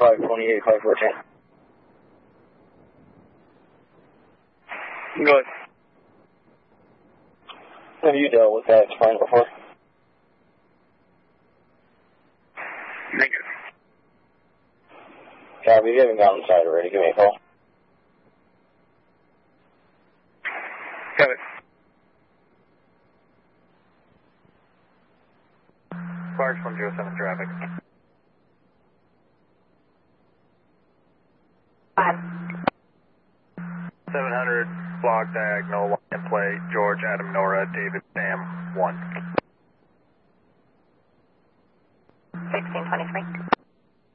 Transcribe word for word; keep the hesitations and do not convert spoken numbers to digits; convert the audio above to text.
five twenty-eight, five fourteen. Go ahead. Have you dealt with that spine before? Negative. Copy, you haven't gone inside already. Give me a call. Got it. Clarks one zero seven traffic. Five. seven hundred, block diagonal, line and play, George, Adam, Nora, David, Sam, one. sixteen twenty-three.